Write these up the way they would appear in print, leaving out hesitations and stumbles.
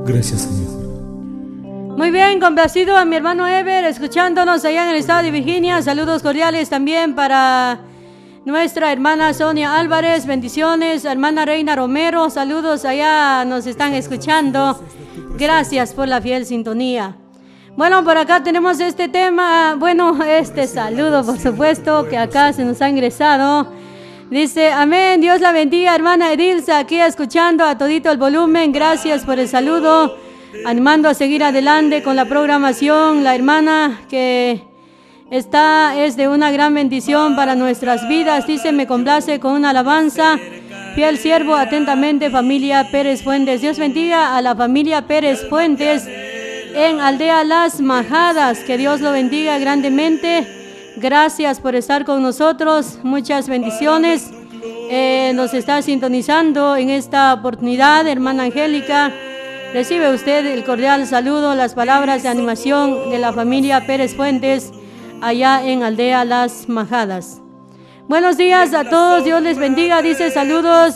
Gracias, Señor. Muy bien, complacido a mi hermano Ever, escuchándonos allá en el estado de Virginia. Saludos cordiales también para nuestra hermana Sonia Álvarez. Bendiciones, hermana Reina Romero. Saludos allá, nos están escuchando. Gracias por la fiel sintonía. Bueno, por acá tenemos este tema, este saludo, por supuesto, que acá se nos ha ingresado. Dice, amén, Dios la bendiga, hermana Edilza, aquí escuchando a todito el volumen. Gracias por el saludo, animando a seguir adelante con la programación. La hermana que está es de una gran bendición para nuestras vidas. Dice, me complace con una alabanza. Fiel siervo, atentamente, familia Pérez Fuentes. Dios bendiga a la familia Pérez Fuentes en Aldea Las Majadas. Que Dios lo bendiga grandemente. Gracias por estar con nosotros. Muchas bendiciones. Nos está sintonizando en esta oportunidad, hermana Angélica. Recibe usted el cordial saludo, las palabras de animación de la familia Pérez Fuentes allá en Aldea Las Majadas. Buenos días a todos, Dios les bendiga. Dice saludos,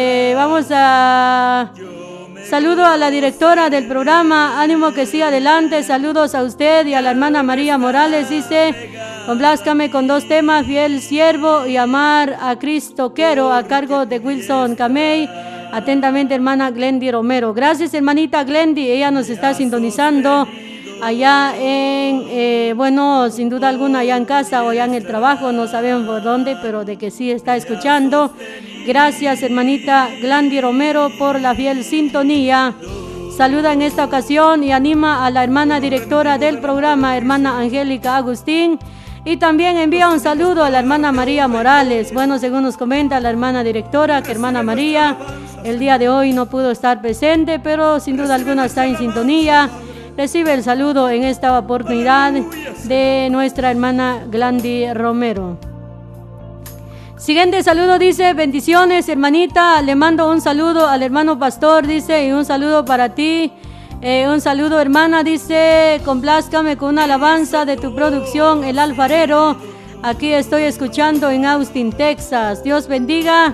saludo a la directora del programa, ánimo que siga adelante. Saludos a usted y a la hermana María Morales. Dice, complázcame con 2 temas, fiel siervo y amar a Cristo quiero, a cargo de Wilson Camey. Atentamente, hermana Glendy Romero. Gracias, hermanita Glendy, ella nos está sintonizando allá sin duda alguna allá en casa o allá en el trabajo, no sabemos por dónde, pero de que sí está escuchando. Gracias, hermanita Glendy Romero, por la fiel sintonía. Saluda en esta ocasión y anima a la hermana directora del programa, hermana Angélica Agustín, y también envía un saludo a la hermana María Morales. Bueno, según nos comenta la hermana directora, que hermana María el día de hoy no pudo estar presente, pero sin duda alguna está en sintonía. Recibe el saludo en esta oportunidad de nuestra hermana Glendy Romero. Siguiente saludo dice, bendiciones, hermanita. Le mando un saludo al hermano pastor, dice, y un saludo para ti. Un saludo, hermana, dice, complázcame con una alabanza de tu producción, El Alfarero. Aquí estoy escuchando en Austin, Texas. Dios bendiga.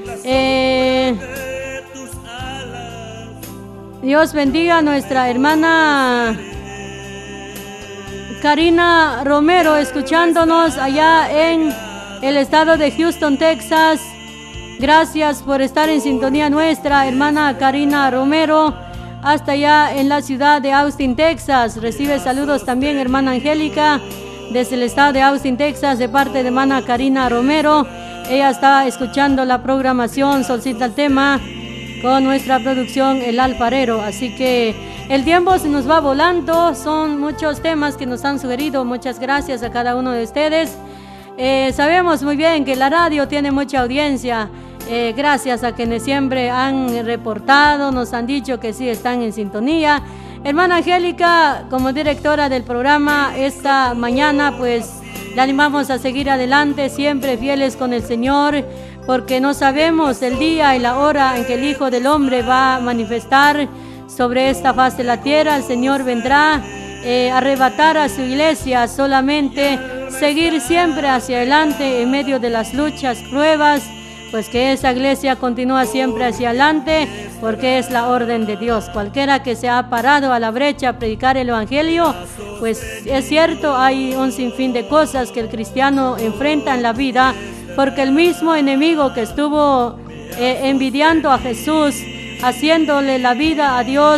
Dios bendiga a nuestra hermana Karina Romero, escuchándonos allá en el estado de Houston, Texas. Gracias por estar en sintonía nuestra, hermana Karina Romero, hasta allá en la ciudad de Austin, Texas. Recibe saludos también, hermana Angélica, desde el estado de Austin, Texas, de parte de hermana Karina Romero. Ella está escuchando la programación, solicita el tema con nuestra producción El Alfarero. Así que el tiempo se nos va volando, son muchos temas que nos han sugerido. Muchas gracias a cada uno de ustedes. Sabemos muy bien que la radio tiene mucha audiencia, gracias a quienes siempre han reportado, nos han dicho que sí están en sintonía. Hermana Angélica, como directora del programa, esta mañana pues le animamos a seguir adelante, siempre fieles con el Señor, porque no sabemos el día y la hora en que el Hijo del Hombre va a manifestar sobre esta faz de la tierra. El Señor vendrá a arrebatar a su iglesia. Solamente seguir siempre hacia adelante en medio de las luchas, pruebas, pues que esa iglesia continúa siempre hacia adelante, porque es la orden de Dios. Cualquiera que se ha parado a la brecha a predicar el evangelio, pues es cierto, hay un sinfín de cosas que el cristiano enfrenta en la vida, porque el mismo enemigo que estuvo envidiando a Jesús, haciéndole la vida a Dios,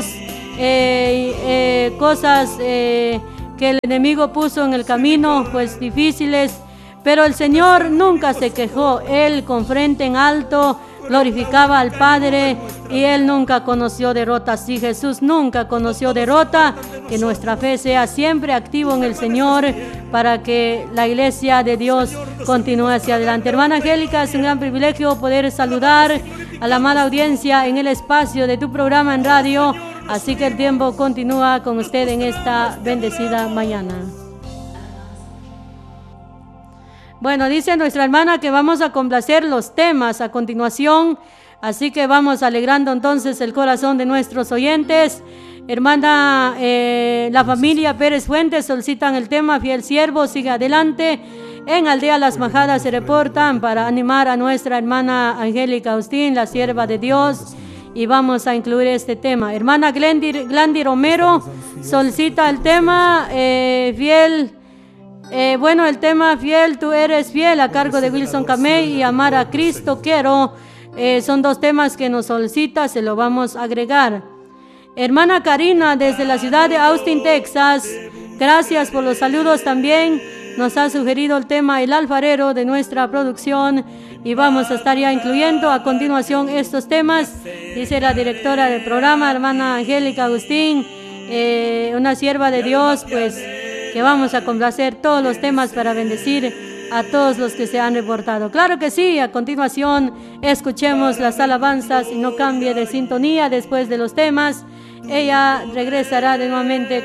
cosas que el enemigo puso en el camino, pues difíciles, pero el Señor nunca se quejó. Él con frente en alto glorificaba al Padre y Él nunca conoció derrota. Si Jesús nunca conoció derrota, que nuestra fe sea siempre activo en el Señor para que la iglesia de Dios continúe hacia adelante. Hermana Angélica, es un gran privilegio poder saludar a la amada audiencia en el espacio de tu programa en radio, así que el tiempo continúa con usted en esta bendecida mañana. Bueno, dice nuestra hermana que vamos a complacer los temas a continuación, así que vamos alegrando entonces el corazón de nuestros oyentes. Hermana, la familia Pérez Fuentes solicitan el tema Fiel Siervo, sigue adelante. En Aldea Las Majadas se reportan para animar a nuestra hermana Angélica Agustín, la sierva de Dios, y vamos a incluir este tema. Hermana Glandy Romero solicita el tema fiel. Bueno, el tema fiel, tú eres fiel, a cargo de Wilson Camey, y amar a Cristo quiero. Son dos temas que nos solicita, se lo vamos a agregar. Hermana Karina, desde la ciudad de Austin, Texas, gracias por los saludos también. Nos ha sugerido el tema El Alfarero de nuestra producción y vamos a estar ya incluyendo a continuación estos temas. Dice la directora del programa, hermana Angélica Agustín, una sierva de Dios, pues que vamos a complacer todos los temas para bendecir a todos los que se han reportado. Claro que sí, a continuación escuchemos las alabanzas y no cambie de sintonía después de los temas. Ella regresará de nuevamente